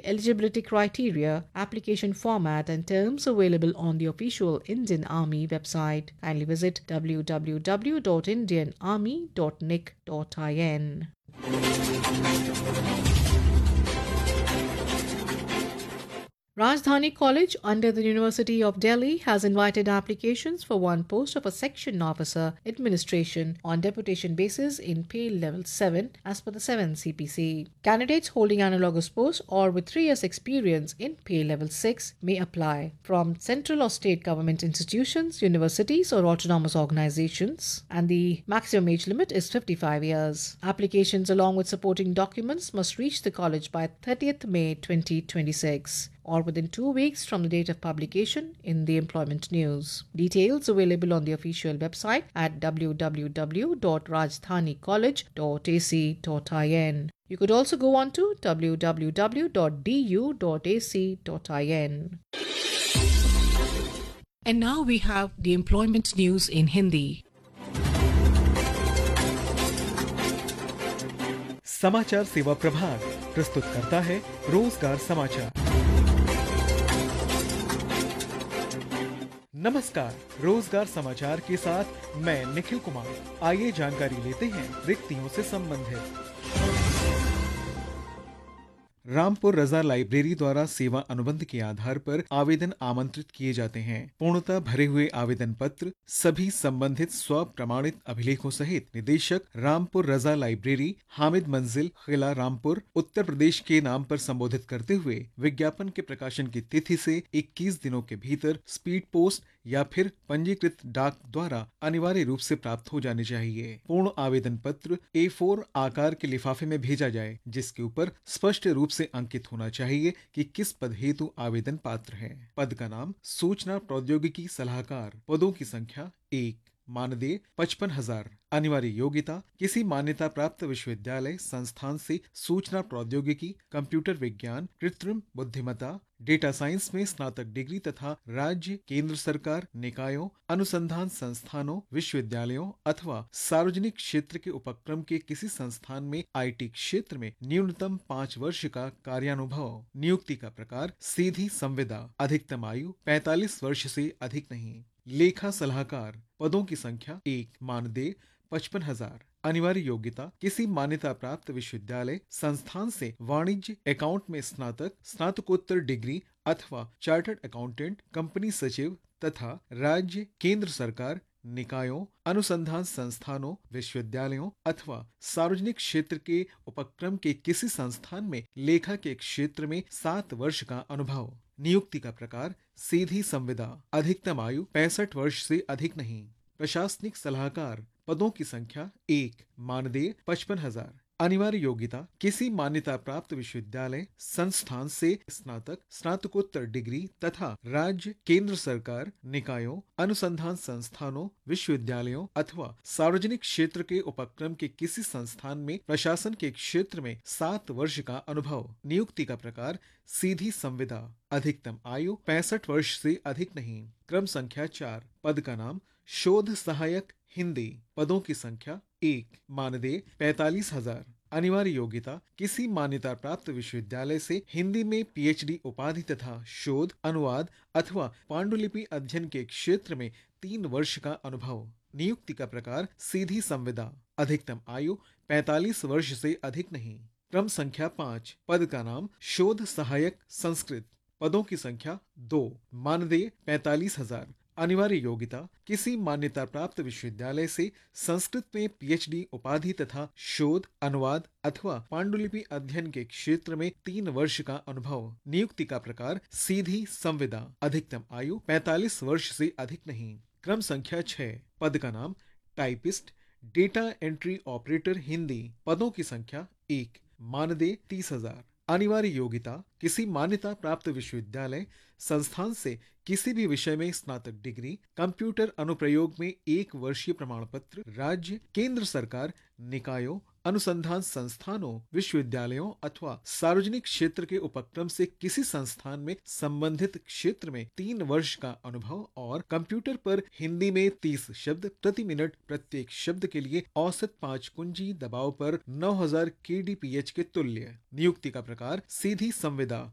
eligibility criteria, application format, and terms available on the official Indian Army website. Kindly visit www.indianarmy.nic.in. Rajdhani College under the University of Delhi has invited applications for one post of a section officer administration on deputation basis in pay level 7 as per the 7 CPC. Candidates holding analogous posts or with 3 years experience in pay level 6 may apply from central or state government institutions, universities or autonomous organizations, and the maximum age limit is 55 years. Applications along with supporting documents must reach the college by 30th May 2026. Or within 2 weeks from the date of publication in the Employment News. Details available on the official website at www.rajdhanicollege.ac.in. You could also go on to www.du.ac.in. And now we have the Employment News in Hindi. समाचार सेवा प्रभाग प्रस्तुत करता है रोजगार समाचार। नमस्कार, रोजगार समाचार के साथ मैं निखिल कुमार। आइए जानकारी लेते हैं रिक्तियों से संबंधित। रामपुर रजा लाइब्रेरी द्वारा सेवा अनुबंध के आधार पर आवेदन आमंत्रित किए जाते हैं। पूर्णतः भरे हुए आवेदन पत्र सभी संबंधित स्व प्रमाणित अभिलेखों सहित निदेशक रामपुर रजा लाइब्रेरी, हामिद मंजिल, किला रामपुर, उत्तर प्रदेश के नाम पर संबोधित करते हुए विज्ञापन के प्रकाशन की तिथि से 21 दिनों के भीतर स्पीड पोस्ट या फिर पंजीकृत डाक द्वारा अनिवार्य रूप से प्राप्त हो जाने चाहिए। पूर्ण आवेदन पत्र A4 आकार के लिफाफे में भेजा जाए, जिसके ऊपर स्पष्ट रूप से अंकित होना चाहिए कि किस पद हेतु आवेदन पात्र है। पद का नाम सूचना प्रौद्योगिकी सलाहकार। पदों की संख्या 1। मानदेय 55,000। अनिवार्य योग्यता किसी मान्यता प्राप्त विश्वविद्यालय संस्थान से सूचना प्रौद्योगिकी, कंप्यूटर विज्ञान, कृत्रिम बुद्धिमत्ता, डेटा साइंस में स्नातक डिग्री तथा राज्य, केंद्र सरकार, निकायों, अनुसंधान संस्थानों, विश्वविद्यालयों अथवा सार्वजनिक क्षेत्र के उपक्रम के किसी संस्थान में IT क्षेत्र में न्यूनतम 5 वर्ष का कार्यानुभव। नियुक्ति का प्रकार सीधी संविदा। अधिकतम आयु 45 वर्ष से अधिक नहीं। लेखा सलाहकार। पदों की संख्या 1। मानदेय 55,000। अनिवार्य योग्यता किसी मान्यता प्राप्त विश्वविद्यालय संस्थान से वाणिज्य अकाउंट में स्नातक, स्नातकोत्तर डिग्री अथवा चार्टर्ड अकाउंटेंट, कंपनी सचिव तथा राज्य, केंद्र सरकार, निकायों, अनुसंधान संस्थानों, विश्वविद्यालयों अथवा सार्वजनिक क्षेत्र के उपक्रम के किसी संस्थान में लेखा के क्षेत्र में 7 वर्ष का अनुभव। नियुक्ति का प्रकार सीधी संविदा। अधिकतम आयु 65 वर्ष से अधिक नहीं। प्रशासनिक सलाहकार। पदों की संख्या 1। मानदेय 55,000। अनिवार्य योग्यता किसी मान्यता प्राप्त विश्वविद्यालय संस्थान से स्नातक, स्नातकोत्तर डिग्री तथा राज्य, केंद्र सरकार, निकायों, अनुसंधान संस्थानों, विश्वविद्यालयों अथवा सार्वजनिक क्षेत्र के उपक्रम के किसी संस्थान में प्रशासन के क्षेत्र में 7 वर्ष का अनुभव। नियुक्ति का प्रकार सीधी संविदा। अधिकतम आयु 65 वर्ष से अधिक नहीं। क्रम संख्या 4। पद का नाम शोध सहायक हिंदी। पदों की संख्या 1। मानदेय 45,000। अनिवार्य योग्यता किसी मान्यता प्राप्त विश्वविद्यालय से हिंदी में PhD उपाधि तथा शोध, अनुवाद अथवा पांडुलिपि अध्ययन के क्षेत्र में 3 वर्ष का अनुभव। नियुक्ति का प्रकार सीधी संविदा। अधिकतम आयु 45 वर्ष से अधिक नहीं। क्रम संख्या 5। पद का नाम शोध सहायक संस्कृत। पदों की संख्या 2। मानदेय 45,000। अनिवार्य योग्यता किसी मान्यता प्राप्त विश्वविद्यालय से संस्कृत में PhD उपाधि तथा शोध, अनुवाद अथवा पांडुलिपि अध्ययन के क्षेत्र में 3 वर्ष का अनुभव। नियुक्ति का प्रकार सीधी संविदा। अधिकतम आयु 45 वर्ष से अधिक नहीं। क्रम संख्या 6। पद का नाम typist, data entry operator Hindi. पदों की संख्या 1। मानदेय 30,000। अनिवार्य योग्यता किसी मान्यता प्राप्त विश्वविद्यालय संस्थान से किसी भी विषय में स्नातक डिग्री, कंप्यूटर अनुप्रयोग में 1 वर्षीय प्रमाण पत्र, राज्य, केंद्र सरकार, निकायों, अनुसंधान संस्थानों, विश्वविद्यालयों अथवा सार्वजनिक क्षेत्र के उपक्रम से किसी संस्थान में संबंधित क्षेत्र में 3 वर्ष का अनुभव और कंप्यूटर पर हिंदी में 30 शब्द प्रति मिनट प्रत्येक शब्द के लिए औसत 5 कुंजी दबाव पर 9000 kDph के तुल्य। नियुक्ति का प्रकार सीधी संविदा।